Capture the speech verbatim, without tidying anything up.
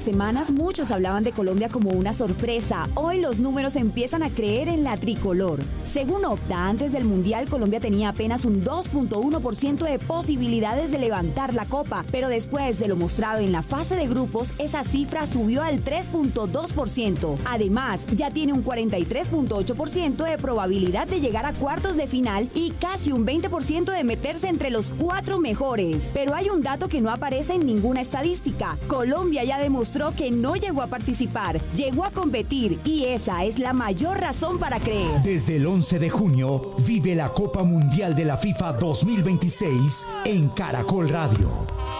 últimas semanas muchos hablaban de Colombia como una sorpresa. Hoy los números empiezan a creer en la tricolor. Según Opta, antes del Mundial Colombia tenía apenas un dos punto uno por ciento de posibilidades de levantar la copa, pero después de lo mostrado en la fase de grupos, esa cifra subió al tres punto dos por ciento. Además, ya tiene un cuarenta y tres punto ocho por ciento de probabilidad de llegar a cuartos de final y casi un veinte por ciento de meterse entre los cuatro mejores. Pero hay un dato que no aparece en ninguna estadística. Colombia ya demostró que no llegó a participar, llegó a competir y esa es la mayor razón para creer. Desde el once de junio, vive la Copa Mundial de la FIFA dos mil veintiséis en Caracol Radio.